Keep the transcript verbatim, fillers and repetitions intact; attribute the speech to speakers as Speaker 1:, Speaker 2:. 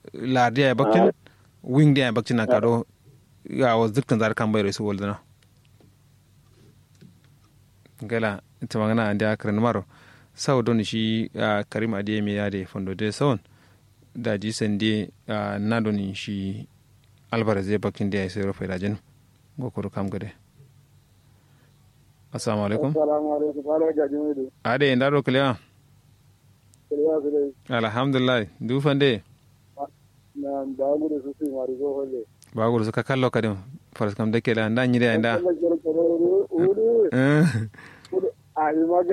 Speaker 1: lardi ya bakcin wing dia ya bakcin na kado ya was dukkan zar kan bayar su woldana gala ita magana da akran maro sau don shi karim adeyemi ya de fondo de son da ji sande na don shi alvarez ya bakin da ya sai rufe rajin gokoro kam gade assalamu alaikum
Speaker 2: assalamu alaikum bala gajimedo
Speaker 1: ade ndaro klewa
Speaker 2: klewa sile
Speaker 1: alhamdulillah du fande
Speaker 2: na bagure su su mari go holle
Speaker 1: bagure su ka kallo kadim faras kam de kela nda nyide nda
Speaker 2: eh